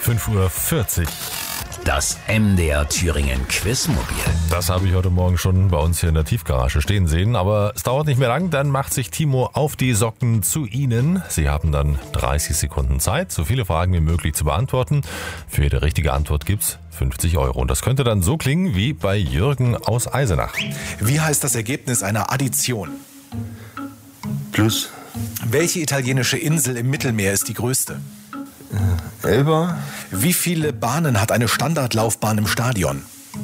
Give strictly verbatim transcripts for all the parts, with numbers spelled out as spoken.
fünf Uhr vierzig. Das M D R Thüringen Quizmobil. Das habe ich heute Morgen schon bei uns hier in der Tiefgarage stehen sehen. Aber es dauert nicht mehr lang, dann macht sich Timo auf die Socken zu Ihnen. Sie haben dann dreißig Sekunden Zeit, so viele Fragen wie möglich zu beantworten. Für jede richtige Antwort gibt's fünfzig Euro. Und das könnte dann so klingen wie bei Jürgen aus Eisenach. Wie heißt das Ergebnis einer Addition? Plus. Welche italienische Insel im Mittelmeer ist die größte? Elba. Wie viele Bahnen hat eine Standardlaufbahn im Stadion?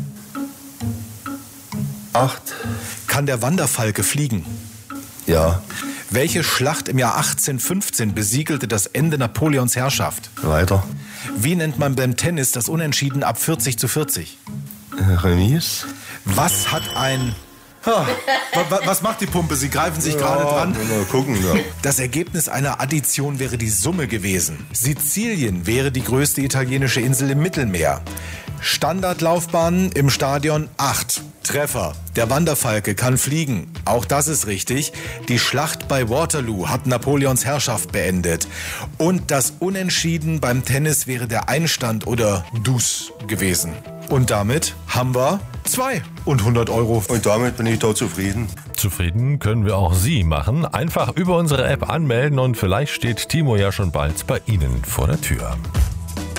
Acht. Kann der Wanderfalke fliegen? Ja. Welche Schlacht im Jahr achtzehnhundertfünfzehn besiegelte das Ende Napoleons Herrschaft? Weiter. Wie nennt man beim Tennis das Unentschieden ab vierzig zu vierzig? Remis. Was hat ein... Ha, wa- wa- was macht die Pumpe? Sie greifen sich gerade dran. Mal gucken, ja. Das Ergebnis einer Addition wäre die Summe gewesen. Sizilien wäre die größte italienische Insel im Mittelmeer. Standardlaufbahnen im Stadion acht. Treffer. Der Wanderfalke kann fliegen. Auch das ist richtig. Die Schlacht bei Waterloo hat Napoleons Herrschaft beendet. Und das Unentschieden beim Tennis wäre der Einstand oder Dus gewesen. Und damit haben wir zwei und hundert Euro. Und damit bin ich da zufrieden. Zufrieden können wir auch Sie machen. Einfach über unsere App anmelden und vielleicht steht Timo ja schon bald bei Ihnen vor der Tür.